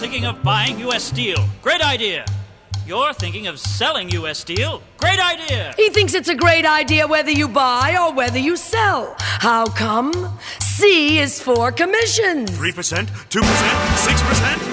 thinking of buying U.S. Steel. Great idea. You're thinking of selling U.S. Steel. Great idea. He thinks it's a great idea whether you buy or whether you sell. How come? C is for commissions. 3%, 2%, 6%?